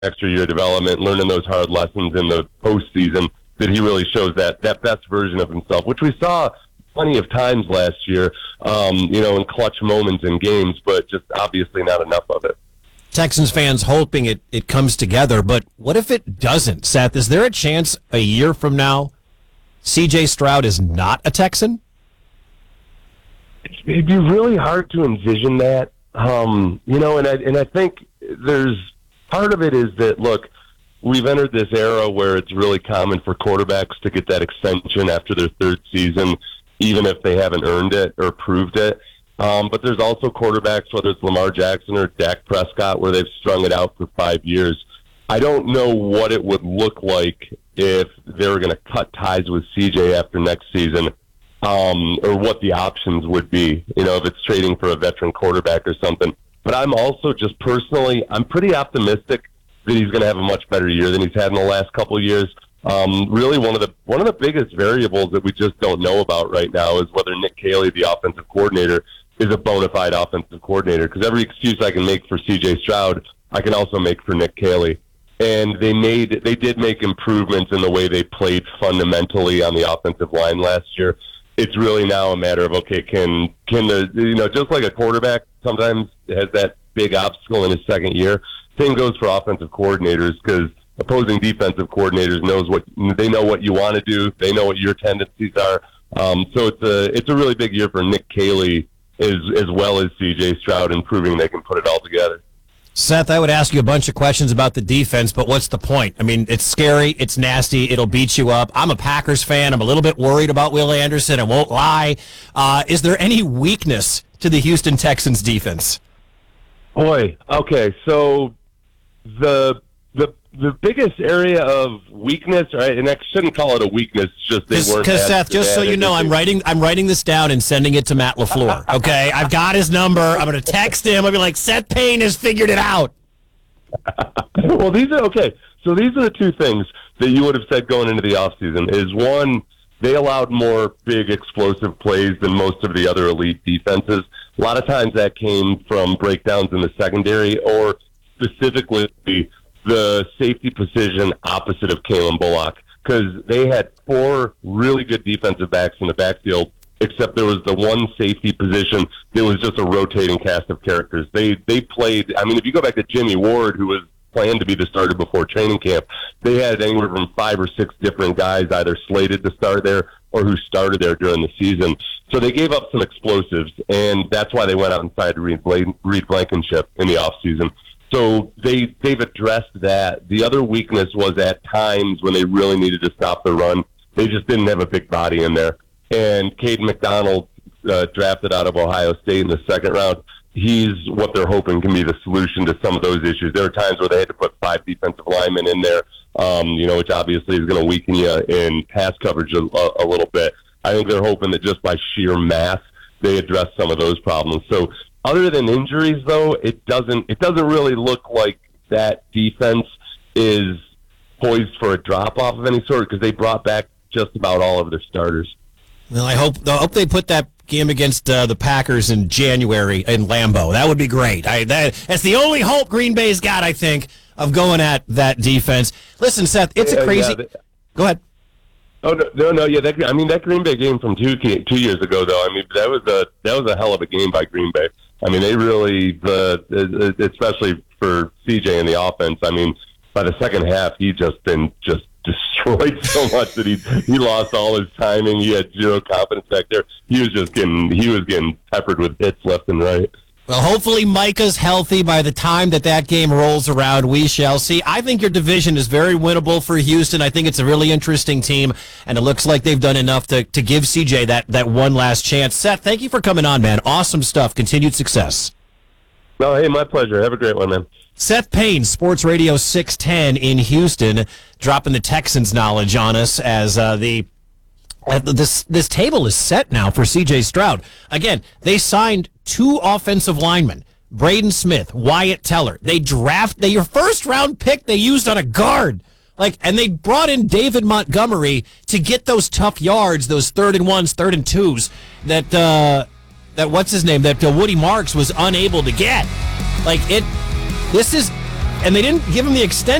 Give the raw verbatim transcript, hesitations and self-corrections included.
extra year of development, learning those hard lessons in the postseason, that he really shows that that best version of himself, which we saw plenty of times last year, um, you know, in clutch moments in games, but just obviously not enough of it. Texans fans hoping it, it comes together, but what if it doesn't, Seth? Is there a chance a year from now C J Stroud is not a Texan? It'd be really hard to envision that, um, you know, and I, and I think there's part of it is that, look, we've entered this era where it's really common for quarterbacks to get that extension after their third season, even if they haven't earned it or proved it. Um, but there's also quarterbacks, whether it's Lamar Jackson or Dak Prescott, where they've strung it out for five years. I don't know what it would look like if they were going to cut ties with C J after next season, um, or what the options would be, you know, if it's trading for a veteran quarterback or something. But I'm also just personally, I'm pretty optimistic that he's going to have a much better year than he's had in the last couple of years. Um, really, one of the one of the biggest variables that we just don't know about right now is whether Nick Caley, the offensive coordinator, is a bona fide offensive coordinator. Because every excuse I can make for C J Stroud, I can also make for Nick Caley. And they made they did make improvements in the way they played fundamentally on the offensive line last year. It's really now a matter of, okay, can can the you know just like a quarterback sometimes has that big obstacle in his second year. Same goes for offensive coordinators, because opposing defensive coordinators knows what they know what you want to do. They know what your tendencies are. Um, so it's a it's a really big year for Nick Caley as as well as C J Stroud in proving they can put it all together. Seth, I would ask you a bunch of questions about the defense, but what's the point? I mean, it's scary, it's nasty, it'll beat you up. I'm a Packers fan. I'm a little bit worried about Will Anderson. I won't lie. Uh, is there any weakness to the Houston Texans defense? Boy, okay, so the the the biggest area of weakness, right? And I shouldn't call it a weakness. Just they weren't. Because Seth, just so you know, I'm writing I'm writing this down and sending it to Matt LaFleur. Okay, I've got his number. I'm going to text him. I'll be like, Seth Payne has figured it out. Well, these are okay. So these are the two things that you would have said going into the offseason. Is one, they allowed more big explosive plays than most of the other elite defenses. A lot of times that came from breakdowns in the secondary, or specifically the safety position opposite of Kalen Bullock, because they had four really good defensive backs in the backfield, except there was the one safety position that was just a rotating cast of characters. They they played, I mean, if you go back to Jimmy Ward, who was planned to be the starter before training camp, they had anywhere from five or six different guys either slated to start there or who started there during the season. So they gave up some explosives, and that's why they went out and signed Reed Blankenship in the offseason. So they, they've addressed that. The other weakness was at times when they really needed to stop the run, they just didn't have a big body in there. And Caden McDonald, uh, drafted out of Ohio State in the second round, he's what they're hoping can be the solution to some of those issues. There are times where they had to put five defensive linemen in there, um, you know, which obviously is going to weaken you in pass coverage a, a little bit. I think they're hoping that just by sheer mass, they address some of those problems. So other than injuries, though, it doesn't it doesn't really look like that defense is poised for a drop-off of any sort, because they brought back just about all of their starters. Well, I hope I hope they put that game against uh, the Packers in January in Lambeau. That would be great. I, that, that's the only hope Green Bay's got, I think, of going at that defense. Listen, Seth, it's a crazy... Yeah, yeah. Go ahead. Oh no, no, no, yeah. That, I mean, that Green Bay game from two two years ago, though. I mean, that was a that was a hell of a game by Green Bay. I mean, they really, the especially for C J in the offense. I mean, by the second half, he just been just destroyed so much that he he lost all his timing. He had zero confidence back there. He was just getting he was getting peppered with hits left and right. Well, hopefully Micah's healthy by the time that that game rolls around. We shall see. I think your division is very winnable for Houston. I think it's a really interesting team, and it looks like they've done enough to, to give C J that, that one last chance. Seth, thank you for coming on, man. Awesome stuff. Continued success. No, hey, my pleasure. Have a great one, man. Seth Payne, Sports Radio six ten in Houston, dropping the Texans knowledge on us as uh, the uh, this this table is set now for C J Stroud. Again, they signed two offensive linemen, Braden Smith, Wyatt Teller. They draft they your first round pick they used on a guard. Like, and they brought in David Montgomery to get those tough yards, those third and ones, third and twos that uh, that what's his name that uh, Woody Marks was unable to get. Like it, this is and they didn't give him the extension.